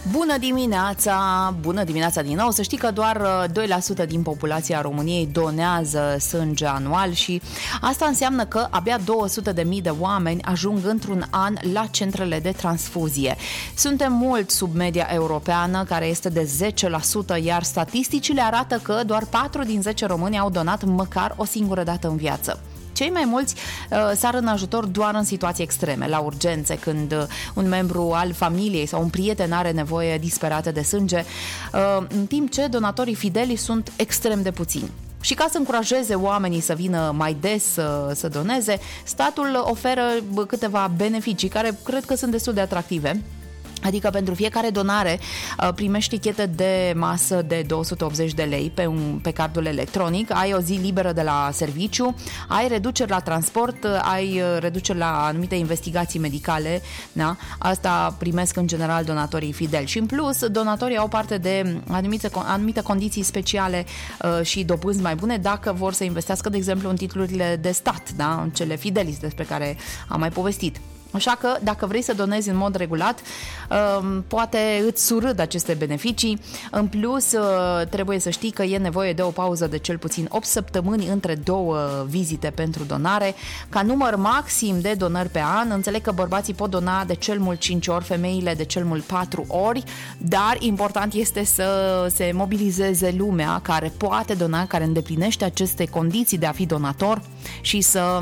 Bună dimineața! Bună dimineața din nou! Să știi că doar 2% din populația României donează sânge anual și asta înseamnă că abia 200.000 de oameni ajung într-un an la centrele de transfuzie. Suntem mult sub media europeană, care este de 10%, iar statisticile arată că doar 4 din 10 români au donat măcar o singură dată în viață. Cei mai mulți sar în ajutor doar în situații extreme, la urgențe, când un membru al familiei sau un prieten are nevoie disperată de sânge, în timp ce donatorii fideli sunt extrem de puțini. Și ca să încurajeze oamenii să vină mai des să doneze, statul oferă câteva beneficii care cred că sunt destul de atractive. Adică pentru fiecare donare primești tichete de masă de 280 de lei pe cardul electronic, ai o zi liberă de la serviciu, ai reduceri la transport, ai reduceri la anumite investigații medicale, da? Asta primesc în general donatorii fideli. Și în plus, donatorii au parte de anumite condiții speciale și dobânzi mai bune dacă vor să investească, de exemplu, în titlurile de stat, da? În cele Fidelis despre care am mai povestit. Așa că, dacă vrei să donezi în mod regulat, poate îți surâd aceste beneficii. În plus, trebuie să știi că e nevoie de o pauză de cel puțin 8 săptămâni între două vizite pentru donare. Ca număr maxim de donări pe an, înțeleg că bărbații pot dona de cel mult 5 ori, femeile de cel mult 4 ori, dar important este să se mobilizeze lumea care poate dona, care îndeplinește aceste condiții de a fi donator și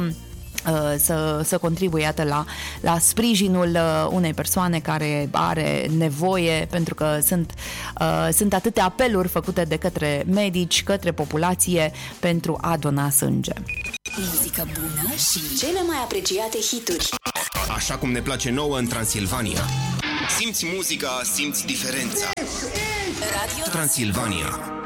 să contribuie, iată, la sprijinul unei persoane care are nevoie, pentru că sunt atâtea apeluri făcute de către medici, către populație pentru a dona sânge. Muzică bună și cele mai apreciate hituri. Așa cum ne place nouă în Transilvania. Simți muzica, simți diferența. Radio Transilvania.